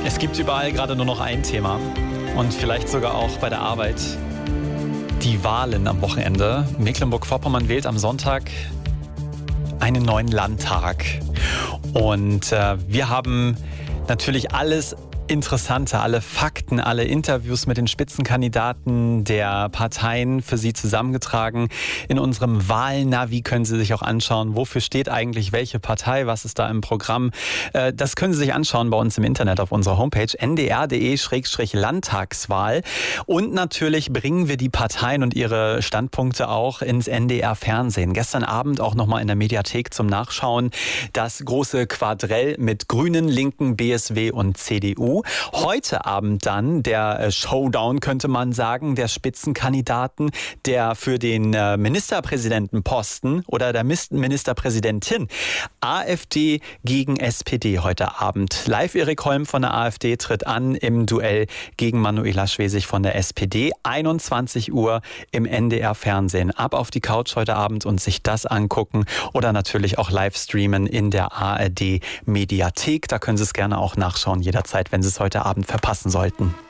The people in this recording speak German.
Es gibt überall gerade nur noch ein Thema und vielleicht sogar auch bei der Arbeit. Die Wahlen am Wochenende. Mecklenburg-Vorpommern wählt am Sonntag einen neuen Landtag. Und wir haben natürlich alles Interessante, alle Fakten, alle Interviews mit den Spitzenkandidaten der Parteien für Sie zusammengetragen. In unserem Wahlnavi können Sie sich auch anschauen, wofür steht eigentlich welche Partei, was ist da im Programm. Das können Sie sich anschauen bei uns im Internet auf unserer Homepage ndr.de/Landtagswahl. Und natürlich bringen wir die Parteien und ihre Standpunkte auch ins NDR-Fernsehen. Gestern Abend auch nochmal in der Mediathek zum Nachschauen das große Quadrell mit Grünen, Linken, BSW und CDU. Heute Abend dann der Showdown, könnte man sagen, der Spitzenkandidaten, der für den Ministerpräsidentenposten oder der Ministerpräsidentin AfD gegen SPD heute Abend. Live Erik Holm von der AfD tritt an im Duell gegen Manuela Schwesig von der SPD. 21 Uhr im NDR-Fernsehen. Ab auf die Couch heute Abend und sich das angucken oder natürlich auch live streamen in der ARD-Mediathek. Da können Sie es gerne auch nachschauen, jederzeit, wenn Sie es heute Abend verpassen sollten.